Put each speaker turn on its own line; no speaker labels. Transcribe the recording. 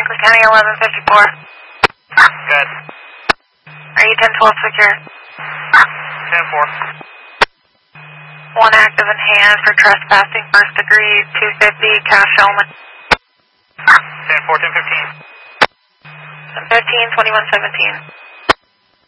Franklin County 1154.
Good.
Are you 1012 secure?
10-4.
One active in hand for trespassing, first degree, 250, cash Shellman.
10-4, 10-15.
1015, 2117.